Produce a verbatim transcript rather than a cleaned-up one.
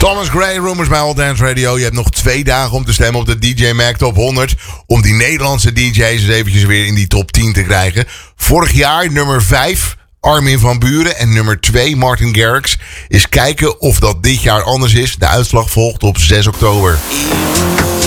Thomas Gray, Rumors bij All Dance Radio. Je hebt nog twee dagen om te stemmen op de D J Mag Top honderd. Om die Nederlandse D J's eens eventjes weer in die top tien te krijgen. Vorig jaar nummer vijf, Armin van Buuren. En nummer twee, Martin Garrix. Eens kijken of dat dit jaar anders is. De uitslag volgt op zes oktober.